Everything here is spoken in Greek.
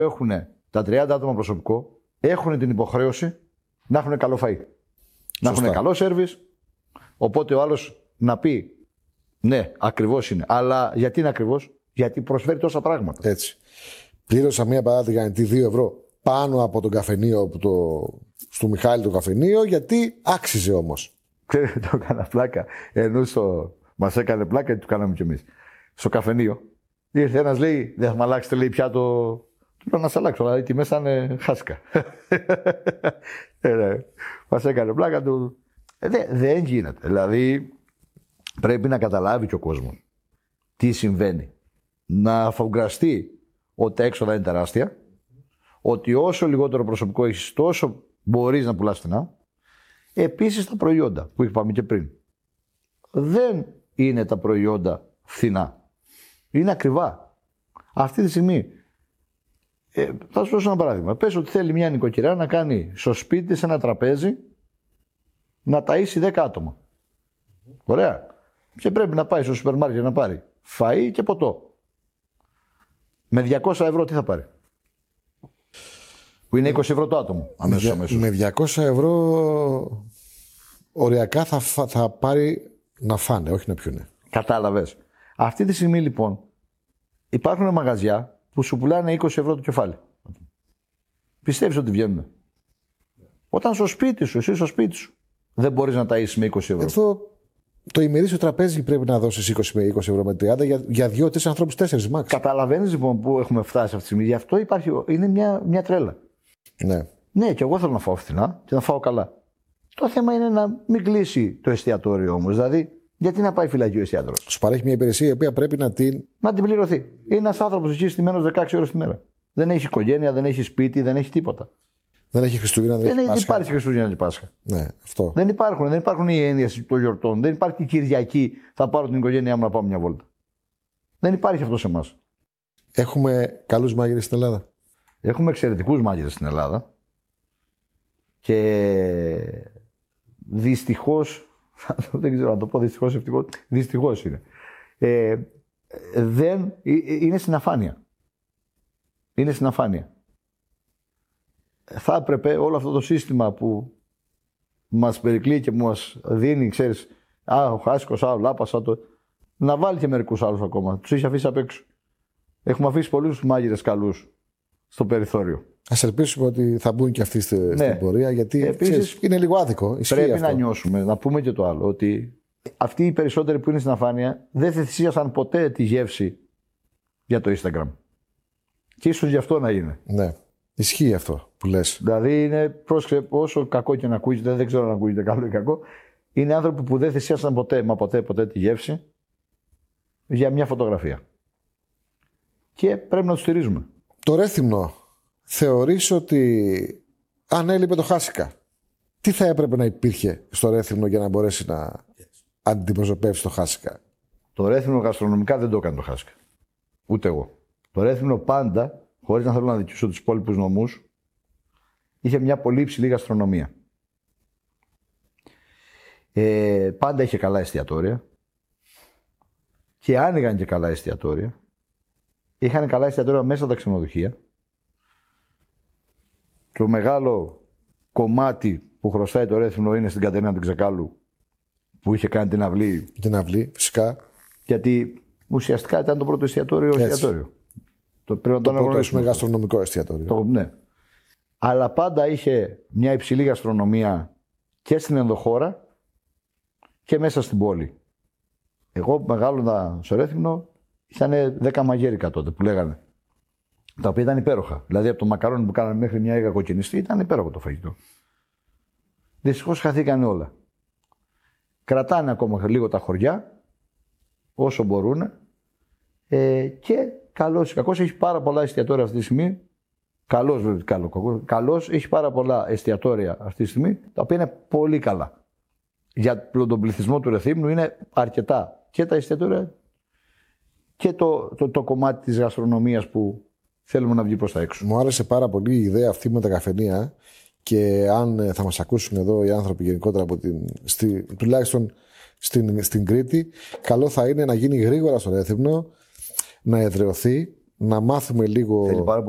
Έχουν τα 30 άτομα προσωπικό, έχουν την υποχρέωση να έχουν καλό φαΐ. Να έχουν καλό σέρβις. Οπότε ο άλλος να πει ναι, ακριβώς είναι. Αλλά γιατί είναι ακριβώς? Γιατί προσφέρει τόσα πράγματα. Έτσι. Πλήρωσα μία παρά τηγανιτή 2 ευρώ πάνω από τον καφενείο, στο Μιχάλη το καφενείο, γιατί άξιζε όμως. Ξέρετε, το έκανα πλάκα. Ενώ μας έκανε πλάκα και το κάναμε κι εμείς. Στο καφενείο ήρθε ένας, λέει, δεν θα μου αλλάξετε, λέει, πιάτο. Του λέω να σε αλλάξω, αλλά οι τιμές θα είναι χάσικα. Μας έκανε πλάκα του. Δεν γίνεται. Δηλαδή πρέπει να καταλάβει και ο κόσμος τι συμβαίνει. Να αφογκραστεί ότι τα έξοδα είναι τεράστια, ότι όσο λιγότερο προσωπικό έχεις, τόσο μπορείς να πουλάς φθηνά. Επίσης τα προϊόντα που είπαμε και πριν. Δεν είναι τα προϊόντα φθηνά. Είναι ακριβά. Αυτή τη στιγμή, θα σου δώσω ένα παράδειγμα. Πες ότι θέλει μια νοικοκυρά να κάνει στο σπίτι της ένα τραπέζι να ταΐσει 10 άτομα. Ωραία. Και πρέπει να πάει στο σούπερ μάρκετ να πάρει φαΐ και ποτό. Με 200 ευρώ τι θα πάρει? Που είναι 20 ευρώ το άτομο. Αμέσως. Με 200 ευρώ οριακά θα πάρει να φάνε, όχι να πιούνε. Κατάλαβες. Αυτή τη στιγμή λοιπόν υπάρχουν μαγαζιά που σου πουλάνε 20 ευρώ το κεφάλι. Πιστεύεις ότι βγαίνουν? Όταν στο σπίτι σου, εσύ στο σπίτι σου, δεν μπορείς να ταΐσεις με 20 ευρώ. Αυτό το ημερήσιο τραπέζι πρέπει να δώσεις 20 με 20 ευρώ με 30 για 2-3 ανθρώπους, 4 max. Καταλαβαίνεις λοιπόν που έχουμε φτάσει αυτή τη στιγμή. Γι' αυτό είναι μια τρέλα. Ναι. Ναι, και εγώ θέλω να φάω φθηνά και να φάω καλά. Το θέμα είναι να μην κλείσει το εστιατόριο όμως. Δηλαδή, γιατί να πάει φυλακή ο εστιατόρος? Σου παρέχει μια υπηρεσία η οποία πρέπει να την πληρωθεί. Είναι ένας άνθρωπος εκεί στημένος 16 ώρες τη μέρα. Δεν έχει οικογένεια, δεν έχει σπίτι, δεν έχει τίποτα. Δεν έχει Χριστούγεννα, δεν έχει Πάσχα. υπάρχει Χριστούγεννα και Πάσχα. Ναι, αυτό. Δεν υπάρχουν οι έννοιες των γιορτών. Δεν υπάρχει Κυριακή, θα πάρω την οικογένειά μου να πάω μια βόλτα. Δεν υπάρχει αυτό σε εμάς. Έχουμε καλούς μάγειρες στην Ελλάδα. Έχουμε εξαιρετικούς μάγειρες στην Ελλάδα. Και δυστυχώς, δεν ξέρω να το πω δυστυχώς, ευτυχώς, δυστυχώς είναι. Είναι στην αφάνεια. Είναι στην αφάνεια. Θα έπρεπε όλο αυτό το σύστημα που μας περικλεί και μας δίνει, ξέρεις, ο Χάσκος, ο Λάπας, να βάλει και μερικούς άλλους ακόμα. Τους έχει αφήσει απ' έξω. Έχουμε αφήσει πολλούς μάγειρες καλούς στο περιθώριο. Ας ελπίσουμε ότι θα μπουν και αυτοί στην πορεία, γιατί επίσης, είναι λίγο άδικο. Πρέπει να νιώσουμε, να πούμε και το άλλο, ότι αυτοί οι περισσότεροι που είναι στην αφάνεια δεν θυσίασαν ποτέ τη γεύση για το Instagram. Και ίσως γι' αυτό να είναι. Ναι. Ισχύει αυτό που λες. Δηλαδή είναι, πρόσεξε, όσο κακό και να ακούγεται, δεν ξέρω αν ακούγεται καλό ή κακό, είναι άνθρωποι που δεν θυσίασαν ποτέ τη γεύση για μια φωτογραφία. Και πρέπει να τους στηρίζουμε. Το Ρέθυμνο, θεωρείς ότι αν έλειπε το Χάσικα, τι θα έπρεπε να υπήρχε στο Ρέθυμνο για να μπορέσει να αντιπροσωπεύσει το Χάσικα? Το Ρέθυμνο γαστρονομικά δεν το έκανε το Χάσικα. Ούτε εγώ. Το Ρέθυμνο πάντα, χωρίς να θέλω να δικαιώσω τους υπόλοιπους νομούς, είχε μια πολύ υψηλή γαστρονομία. Πάντα είχε καλά εστιατόρια και άνοιγαν και καλά εστιατόρια. Είχαν καλά εστιατόρια μέσα τα ξενοδοχεία. Το μεγάλο κομμάτι που χρωστάει το Ρέθυμνο είναι στην Κατερίνα την Ξεκάλου, που είχε κάνει την αυλή. Την αυλή, φυσικά. Γιατί ουσιαστικά ήταν το πρώτο εστιατόριο. Το πρώτο γαστρονομικό εστιατόριο. Ναι. Αλλά πάντα είχε μια υψηλή γαστρονομία και στην ενδοχώρα και μέσα στην πόλη. Εγώ μεγάλωνα στο Ρέθυμνο, ήταν 10 μαγέρικα τότε που λέγανε. Τα οποία ήταν υπέροχα. Δηλαδή από το μακαρόνι που κάνανε μέχρι μια έγα κοκκινιστή ήταν υπέροχο το φαγητό. Δυστυχώς χαθήκανε όλα. Κρατάνε ακόμα λίγο τα χωριά όσο μπορούν και καλώς ή κακώς έχει πάρα πολλά εστιατόρια αυτή τη στιγμή. Καλώς βέβαια, καλώς έχει πάρα πολλά εστιατόρια αυτή τη στιγμή, τα οποία είναι πολύ καλά. Για τον πληθυσμό του Ρεθύμνου είναι αρκετά και τα εστιατόρια και το κομμάτι της γαστρονομίας που θέλουμε να βγει προς τα έξω. Μου άρεσε πάρα πολύ η ιδέα αυτή με τα καφενεία και αν θα μας ακούσουν εδώ οι άνθρωποι γενικότερα τουλάχιστον στην Κρήτη, καλό θα είναι να γίνει γρήγορα στο Ρέθυμνο, να εδραιωθεί, να μάθουμε λίγο